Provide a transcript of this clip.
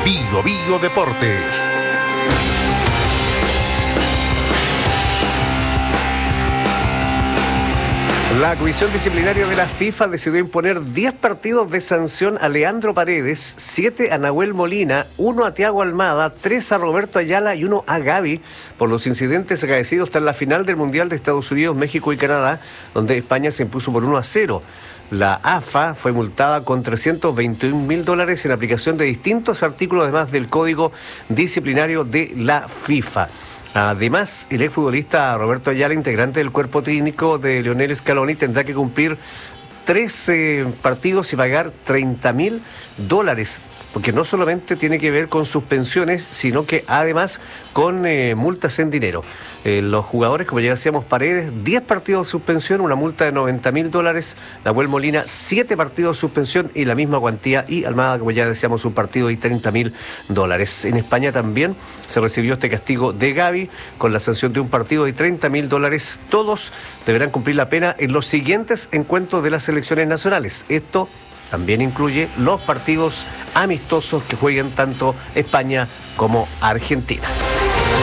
Bio Bio Deportes. La Comisión Disciplinaria de la FIFA decidió imponer 10 partidos de sanción a Leandro Paredes, 7 a Nahuel Molina, 1 a Thiago Almada, 3 a Roberto Ayala y 1 a Gavi por los incidentes acaecidos tras la final del Mundial de Estados Unidos, México y Canadá, donde España se impuso por 1-0. La AFA fue multada con $321.000 en aplicación de distintos artículos, además del Código Disciplinario de la FIFA. Además, el exfutbolista Roberto Ayala, integrante del cuerpo técnico de Lionel Scaloni, tendrá que cumplir 13 partidos y pagar $30.000, porque no solamente tiene que ver con suspensiones, sino que además con multas en dinero. Los jugadores, como ya decíamos, Paredes, 10 partidos de suspensión, una multa de $90.000, Nahuel Molina, 7 partidos de suspensión y la misma cuantía, y Almada, como ya decíamos, un partido y $30.000. En España también se recibió este castigo de Gavi, con la sanción de un partido y $30.000. Todos deberán cumplir la pena en los siguientes encuentros de las selecciones nacionales. Esto también incluye los partidos amistosos que jueguen tanto España como Argentina.